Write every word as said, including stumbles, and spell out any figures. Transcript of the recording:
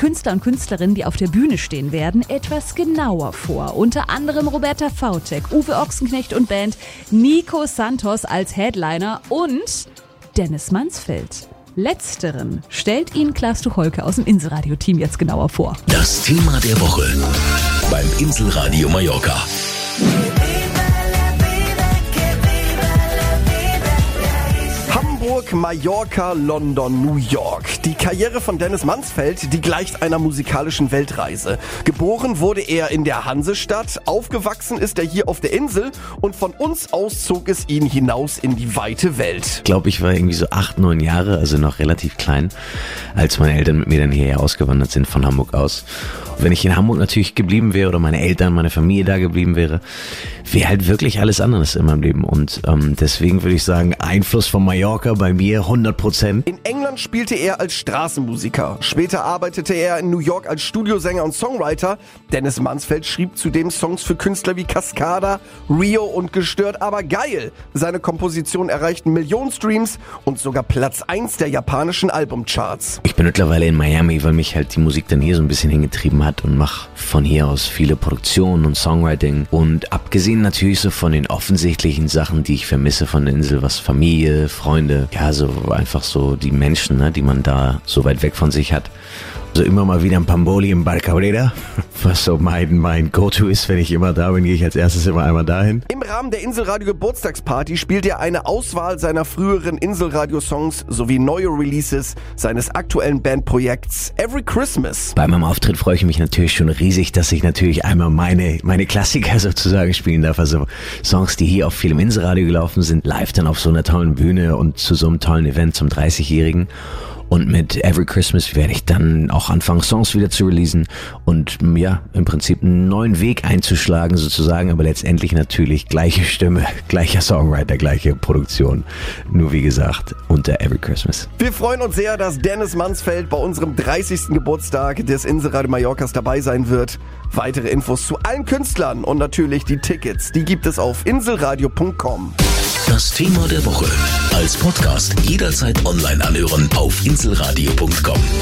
Künstler und Künstlerinnen, die auf der Bühne stehen werden, etwas genauer vor. Unter anderem Roberta Vautek, Uwe Ochsenknecht und Band, Nico Santos als Headliner und Dennis Mansfeld. Letzteren stellt Ihnen Klaas Tucholke aus dem Inselradio-Team jetzt genauer vor. Das Thema der Woche beim Inselradio Mallorca. Hamburg, Mallorca, London, New York. Die Karriere von Dennis Mansfeld, die gleicht einer musikalischen Weltreise. Geboren wurde er in der Hansestadt, aufgewachsen ist er hier auf der Insel und von uns aus zog es ihn hinaus in die weite Welt. Ich glaube, ich war irgendwie so acht, neun Jahre, also noch relativ klein, als meine Eltern mit mir dann hierher ausgewandert sind von Hamburg aus. Und wenn ich in Hamburg natürlich geblieben wäre oder meine Eltern, meine Familie da geblieben wäre, wäre halt wirklich alles anderes in meinem Leben. Und ähm, deswegen würde ich sagen, Einfluss von Mallorca bei mir hundert Prozent. In England spielte er als Straßenmusiker. Später arbeitete er in New York als Studiosänger und Songwriter. Dennis Mansfeld schrieb zudem Songs für Künstler wie Cascada, Rio und Gestört, aber geil. Seine Kompositionen erreichten Millionen Streams und sogar Platz eins der japanischen Albumcharts. Ich bin mittlerweile in Miami, weil mich halt die Musik dann hier so ein bisschen hingetrieben hat und mache von hier aus viele Produktionen und Songwriting. Und abgesehen natürlich so von den offensichtlichen Sachen, die ich vermisse von der Insel, was Familie, Freunde, ja, so einfach so die Menschen, ne, die man da so weit weg von sich hat. Also immer mal wieder ein Pamboli im Bar Cabrera, was so mein, mein Go-To ist, wenn ich immer da bin, gehe ich als erstes immer einmal dahin. Im Rahmen der Inselradio Geburtstagsparty spielt er eine Auswahl seiner früheren Inselradio-Songs sowie neue Releases seines aktuellen Bandprojekts Every Christmas. Bei meinem Auftritt freue ich mich natürlich schon riesig, dass ich natürlich einmal meine, meine Klassiker sozusagen spielen darf, also Songs, die hier auf viel im Inselradio gelaufen sind, live dann auf so einer tollen Bühne und zu so einem tollen Event zum dreißigjährigen. Und mit Every Christmas werde ich dann auch anfangen, Songs wieder zu releasen und ja, im Prinzip einen neuen Weg einzuschlagen sozusagen, aber letztendlich natürlich gleiche Stimme, gleicher Songwriter, gleiche Produktion. Nur wie gesagt, unter Every Christmas. Wir freuen uns sehr, dass Dennis Mansfeld bei unserem dreißigsten Geburtstag des Inselradio Mallorcas dabei sein wird. Weitere Infos zu allen Künstlern und natürlich die Tickets, die gibt es auf inselradio punkt com. Das Thema der Woche als Podcast jederzeit online anhören auf inselradio punkt com.